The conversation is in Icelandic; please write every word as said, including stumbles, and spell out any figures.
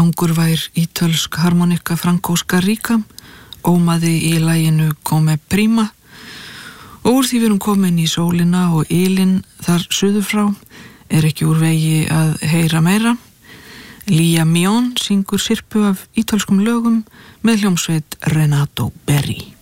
Angurvær ítölsk harmonika Franco Scarica ómaði í laginu Come Prima og úr því við erum komin í sólina og ylinn þar suður frá er ekki úr vegi að heyra meira. Lia Mion syngur sirpu af ítölskum lögum með hljómsveit Renato Berri.